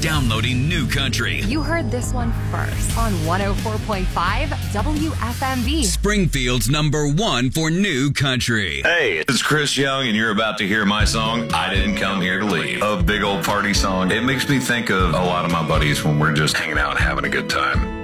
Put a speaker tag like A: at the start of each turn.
A: downloading New Country.
B: You heard this one first on 104.5 WFMV.
A: Springfield's #1 for New Country.
C: Hey, it's Chris Young, and you're about to hear my song, I Didn't Come Here to Leave. A big old party song. It makes me think of a lot of my buddies when we're just hanging out and having a good time.